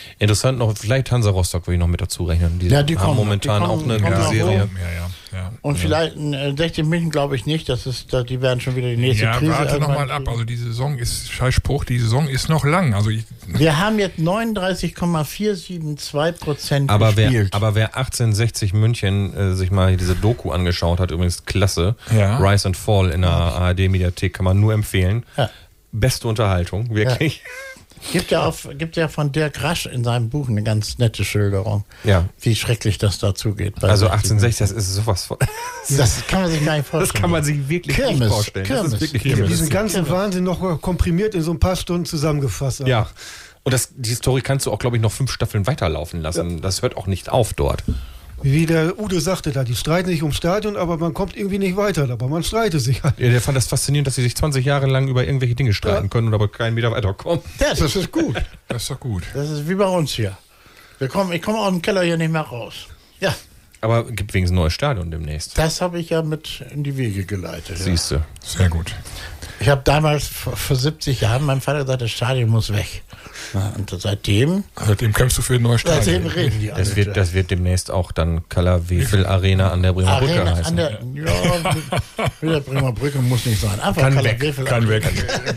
Interessant noch, vielleicht Hansa Rostock würde ich noch mit dazu rechnen. Die haben momentan auch eine gute Serie. Ja. Und vielleicht 60 München glaube ich nicht, die werden schon wieder die nächste Krise. Ja, warte nochmal ab. Also die Saison ist, Scheißspruch, die Saison ist noch lang. Also wir haben jetzt 39,472% gespielt. Aber wer 1860 München sich mal diese Doku angeschaut hat, übrigens klasse, Rise and Fall in der ARD-Mediathek, kann man nur empfehlen. Ja. Beste Unterhaltung, wirklich. Ja. Gibt ja von Dirk Rasch in seinem Buch eine ganz nette Schilderung, wie schrecklich das dazu geht. Also 1860, das ist sowas von... Das kann man sich gar nicht vorstellen. Das kann man sich wirklich nicht vorstellen. Das ist wirklich diesen ganzen Wahnsinn noch komprimiert in so ein paar Stunden zusammengefasst. Ja, und die Story kannst du auch, glaube ich, noch 5 Staffeln weiterlaufen lassen. Ja. Das hört auch nicht auf dort. Wie der Udo sagte da, die streiten sich ums Stadion, aber man kommt irgendwie nicht weiter, aber man streitet sich halt. Ja, der fand das faszinierend, dass sie sich 20 Jahre lang über irgendwelche Dinge streiten können und aber keinen Meter weiterkommen. Das ist gut. Das ist doch gut. Das ist wie bei uns hier. Ich komme aus dem Keller hier nicht mehr raus. Ja. Aber gibt wenigstens ein neues Stadion demnächst. Das habe ich ja mit in die Wege geleitet. Siehst du. Sehr gut. Ich habe damals vor 70 Jahren meinem Vater gesagt, das Stadion muss weg. Und seitdem kämpfst du für ein neues Stadion. Seitdem reden die alle. Das wird demnächst auch dann Keller-Wefel Arena an der Bremer Brücke heißen. Mit der Bremer Brücke muss nicht sein. Einfach kann weg.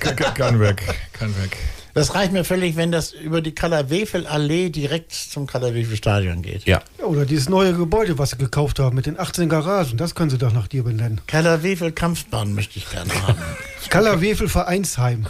Das reicht mir völlig, wenn das über die Kaller-Wefel-Allee direkt zum Kaller-Wefel-Stadion geht. Ja. Oder dieses neue Gebäude, was sie gekauft haben, mit den 18 Garagen, das können sie doch nach dir benennen. Kaller-Wefel-Kampfbahn möchte ich gerne haben. Kaller-Wefel-Vereinsheim.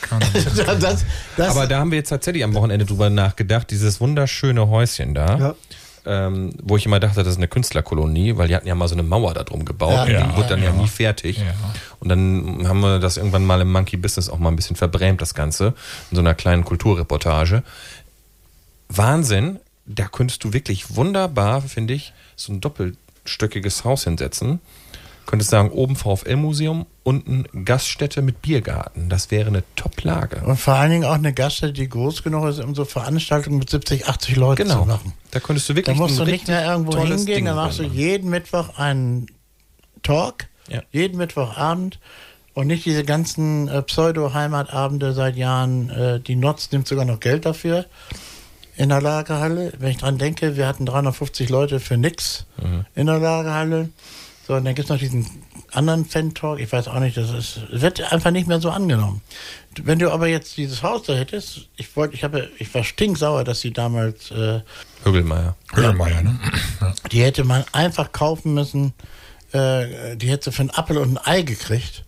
Aber da haben wir jetzt tatsächlich am Wochenende drüber nachgedacht, dieses wunderschöne Häuschen da. Ja. Wo ich immer dachte, das ist eine Künstlerkolonie, weil die hatten ja mal so eine Mauer da drum gebaut und die wurde dann ja nie fertig. Ja. Und dann haben wir das irgendwann mal im Monkey Business auch mal ein bisschen verbrämt, das Ganze, in so einer kleinen Kulturreportage. Wahnsinn, da könntest du wirklich wunderbar, finde ich, so ein doppelstöckiges Haus hinsetzen. Könntest sagen, oben VfL-Museum, unten Gaststätte mit Biergarten. Das wäre eine Top-Lage. Und vor allen Dingen auch eine Gaststätte, die groß genug ist, um so Veranstaltungen mit 70, 80 Leuten zu machen. Da könntest du wirklich da musst du nicht mehr irgendwo hingehen, da machst du jeden Mittwoch einen Talk, jeden Mittwochabend und nicht diese ganzen Pseudo-Heimatabende seit Jahren. Die Notz nimmt sogar noch Geld dafür in der Lagerhalle. Wenn ich dran denke, wir hatten 350 Leute für nix in der Lagerhalle. So, und dann gibt es noch diesen anderen Fan-Talk, ich weiß auch nicht, wird einfach nicht mehr so angenommen. Wenn du aber jetzt dieses Haus da hättest, ich war stinksauer, dass sie damals Högelmeier, ne? Ja. Die hätte man einfach kaufen müssen, die hätte für einen Apfel und ein Ei gekriegt.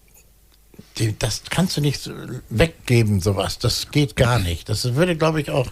Das kannst du nicht weggeben, sowas. Das geht gar nicht. Das würde, glaube ich, auch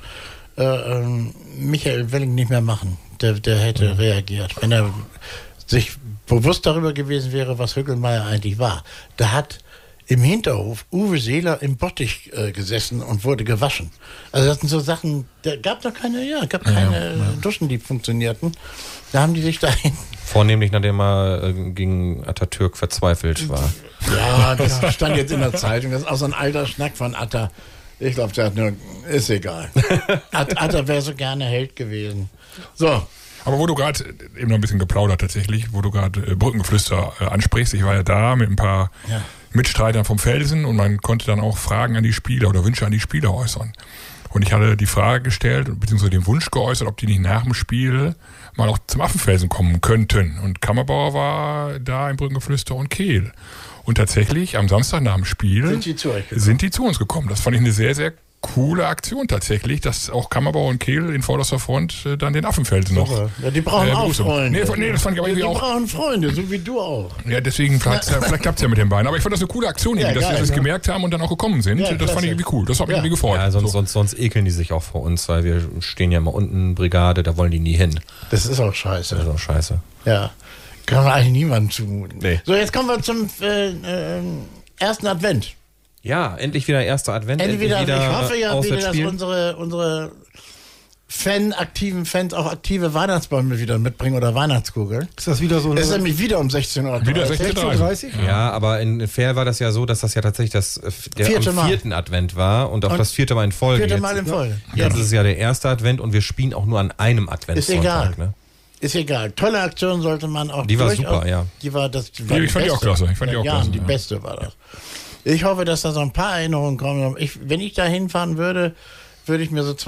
Michael Welling nicht mehr machen. Der hätte reagiert, wenn er sich bewusst darüber gewesen wäre, was Högelmeier eigentlich war. Da hat im Hinterhof Uwe Seeler im Bottich gesessen und wurde gewaschen. Also das sind so Sachen, da gab noch keine Duschen, die funktionierten. Da haben die sich dahin... Vornehmlich, nachdem er gegen Atatürk verzweifelt war. Ja, das stand jetzt in der Zeitung. Das ist auch so ein alter Schnack von Atta. Ich glaube, der hat nur... Ist egal. Atta wäre so gerne Held gewesen. So. Aber wo du gerade eben noch ein bisschen geplaudert tatsächlich, wo du gerade Brückengeflüster ansprichst, ich war ja da mit ein paar Mitstreitern vom Felsen und man konnte dann auch Fragen an die Spieler oder Wünsche an die Spieler äußern. Und ich hatte die Frage gestellt, beziehungsweise den Wunsch geäußert, ob die nicht nach dem Spiel mal auch zum Affenfelsen kommen könnten. Und Kammerbauer war da im Brückengeflüster und Kehl. Und tatsächlich, am Samstag nach dem Spiel sind die zu uns gekommen. Das fand ich eine sehr, sehr coole Aktion tatsächlich, dass auch Kammerbauer und Kehl in vorderster Front dann den Affenfelsen noch. Ja, die brauchen auch Freunde. Nee, das fand ich aber irgendwie die auch. Die brauchen Freunde, so wie du auch. Ja, deswegen, vielleicht klappt es ja mit den beiden. Aber ich fand das eine coole Aktion, dass sie das gemerkt haben und dann auch gekommen sind. Ja, das fand ich irgendwie cool. Das hat mich irgendwie gefreut. Ja, sonst ekeln die sich auch vor uns, weil wir stehen ja mal unten, Brigade, da wollen die nie hin. Das ist auch scheiße. Ja. Kann man eigentlich niemandem zumuten. Nee. So, jetzt kommen wir zum ersten Advent. Ja, endlich wieder erster Advent. Endlich wieder, ich hoffe ja wieder, dass unsere aktiven Fans auch aktive Weihnachtsbäume wieder mitbringen oder Weihnachtskugeln. Ist das wieder so? Das ist nämlich wieder um 16:30 Uhr. Wieder 16:30 Uhr? Ja, aber in Fair war das ja so, dass das ja tatsächlich am 4. Advent war und auch das 4. Mal in Folge. 4. Mal in Folge. Ja. Das ist ja der erste Advent und wir spielen auch nur an einem Adventssonntag. Ist egal. Ist egal. Tolle Aktion sollte man auch. Die war super, ja. Ich fand die auch klasse. Die beste war das. Ich hoffe, dass da so ein paar Erinnerungen kommen. Wenn ich da hinfahren würde, würde ich mir so